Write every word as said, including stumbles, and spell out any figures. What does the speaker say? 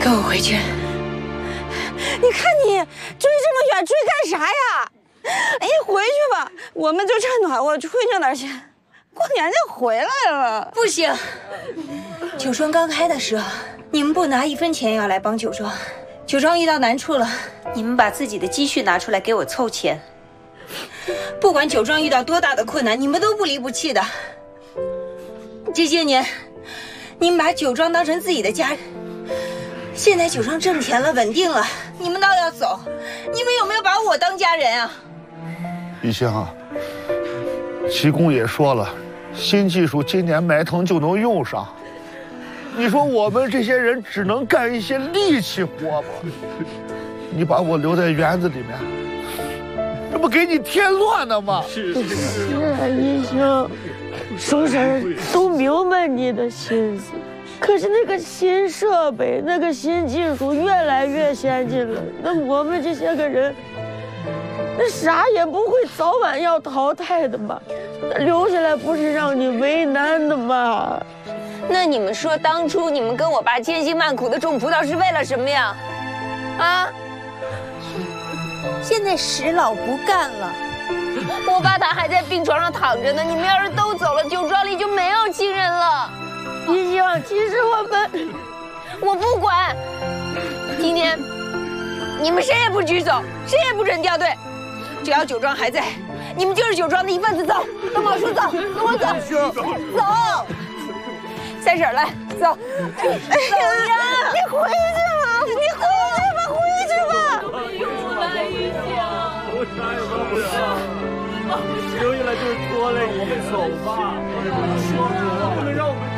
跟我回去。 你看你追这么远，追干啥呀？你回去吧，我们就趁暖和回去哪儿去？过年就回来了。 不行，酒庄刚开的时候，你们不拿一分钱要来帮酒庄。酒庄遇到难处了，你们把自己的积蓄拿出来给我凑钱。不管酒庄遇到多大的困难，你们都不离不弃的。这些年，你们把酒庄当成自己的家人。现在酒庄挣钱了，稳定了，你们倒要走，你们有没有把我当家人啊？ 玉香啊，齐公也说了，新技术今年埋藤就能用上。你说我们这些人只能干一些力气活吗？你把我留在园子里面，这不给你添乱呢吗？ 是是啊，玉香，熟婶都明白你的心思。可是那个新设备、那个新技术越来越先进了，那我们这些个人，那啥也不会早晚要淘汰的嘛。留下来不是让你为难的吗？ 那你们说，当初你们跟我爸千辛万苦的种葡萄是为了什么呀？啊！ 现在石老不干了， 我爸他还在病床上躺着呢。你们要是都走了，酒庄里就没有亲人了。 玉香，其实我们， 我不管。今天你们谁也不许走，谁也不准掉队。只要酒庄还在，你们就是酒庄的一份子。走，跟我叔走，跟我走，走。三婶来，走。哎呀，你回去吧，你回去吧，回去吧。 哎呦，来玉香， 我啥也帮不了，留下来就是拖累你。我们走吧，不能让我们。